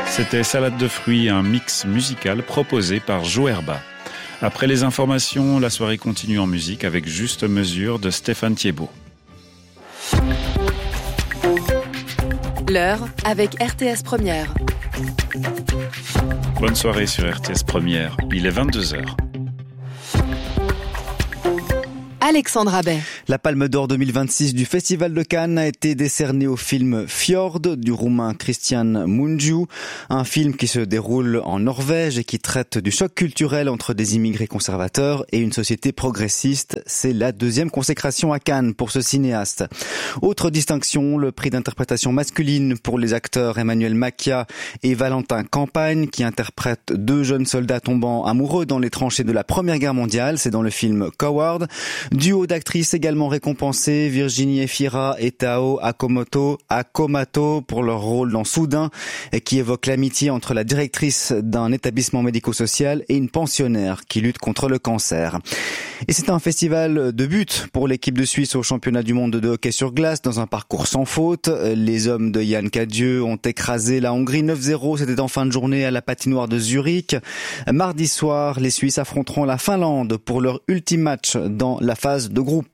C'était Salade de fruits, un mix musical proposé par Joe Herba. Après les informations, la soirée continue en musique avec Juste Mesure de Stéphane Thiebaud. L'heure avec RTS Première. Bonne soirée sur RTS Première, il est 22h. Alexandre Abbet. La Palme d'Or 2026 du Festival de Cannes a été décernée au film Fjord du Roumain Cristian Mungiu, un film qui se déroule en Norvège et qui traite du choc culturel entre des immigrés conservateurs et une société progressiste. C'est la deuxième consécration à Cannes pour ce cinéaste. Autre distinction, le prix d'interprétation masculine pour les acteurs Emmanuel Macia et Valentin Campagne qui interprètent deux jeunes soldats tombant amoureux dans les tranchées de la Première Guerre mondiale. C'est dans le film Coward. Duo d'actrices également récompensés, Virginie Efira et Tao Akomato pour leur rôle dans Soudain, qui évoque l'amitié entre la directrice d'un établissement médico-social et une pensionnaire qui lutte contre le cancer. Et c'est un festival de but pour l'équipe de Suisse au championnat du monde de hockey sur glace dans un parcours sans faute. Les hommes de Yann Cadieux ont écrasé la Hongrie 9-0. C'était en fin de journée à la patinoire de Zurich. Mardi soir, les Suisses affronteront la Finlande pour leur ultime match dans la phase de groupe.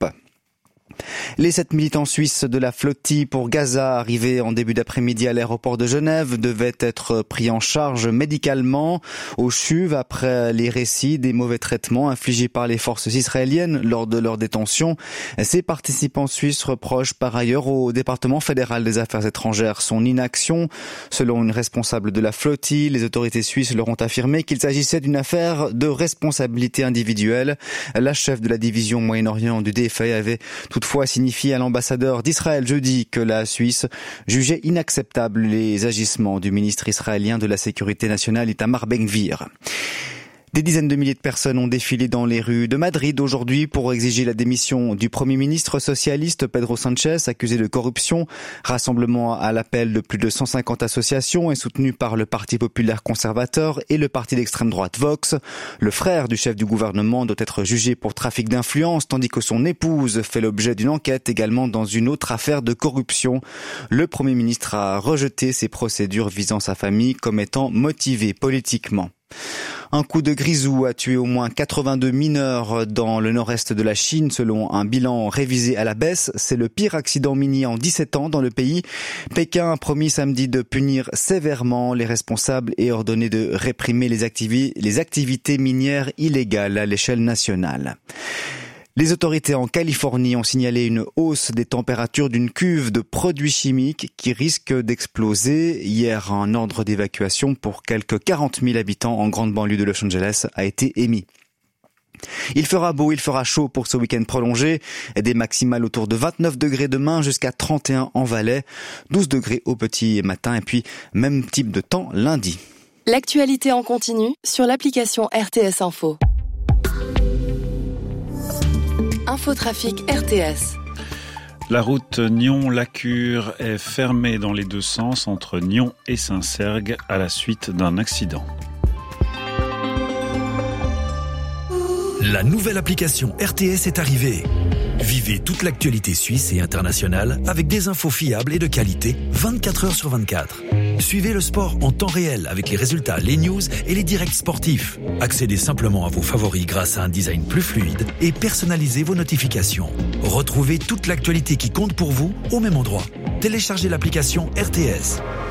Les 7 militants suisses de la flottille pour Gaza arrivés en début d'après-midi à l'aéroport de Genève devaient être pris en charge médicalement au CHUV après les récits des mauvais traitements infligés par les forces israéliennes lors de leur détention. Ces participants suisses reprochent par ailleurs au département fédéral des affaires étrangères son inaction. Selon une responsable de la flottille, les autorités suisses leur ont affirmé qu'il s'agissait d'une affaire de responsabilité individuelle. La chef de la division Moyen-Orient du DFA avait toutefois signifié à l'ambassadeur d'Israël jeudi que la Suisse jugeait inacceptables les agissements du ministre israélien de la Sécurité nationale Itamar Ben-Gvir. Des dizaines de milliers de personnes ont défilé dans les rues de Madrid aujourd'hui pour exiger la démission du Premier ministre socialiste Pedro Sánchez, accusé de corruption. Rassemblement à l'appel de plus de 150 associations et soutenu par le Parti populaire conservateur et le parti d'extrême droite Vox. Le frère du chef du gouvernement doit être jugé pour trafic d'influence, tandis que son épouse fait l'objet d'une enquête également dans une autre affaire de corruption. Le Premier ministre a rejeté ces procédures visant sa famille comme étant motivées politiquement. Un coup de grisou a tué au moins 82 mineurs dans le nord-est de la Chine selon un bilan révisé à la baisse. C'est le pire accident minier en 17 ans dans le pays. Pékin a promis samedi de punir sévèrement les responsables et ordonné de réprimer les activités minières illégales à l'échelle nationale. Les autorités en Californie ont signalé une hausse des températures d'une cuve de produits chimiques qui risque d'exploser. Hier, un ordre d'évacuation pour quelques 40 000 habitants en grande banlieue de Los Angeles a été émis. Il fera beau, il fera chaud pour ce week-end prolongé. Des maximales autour de 29 degrés demain jusqu'à 31 en Valais, 12 degrés au petit matin et puis même type de temps lundi. L'actualité en continu sur l'application RTS Info. Infotrafic RTS. La route Nyon-Lacure est fermée dans les deux sens entre Nyon et Saint-Sergue à la suite d'un accident. La nouvelle application RTS est arrivée. Vivez toute l'actualité suisse et internationale avec des infos fiables et de qualité 24 heures sur 24. Suivez le sport en temps réel avec les résultats, les news et les directs sportifs. Accédez simplement à vos favoris grâce à un design plus fluide et personnalisez vos notifications. Retrouvez toute l'actualité qui compte pour vous au même endroit. Téléchargez l'application RTS.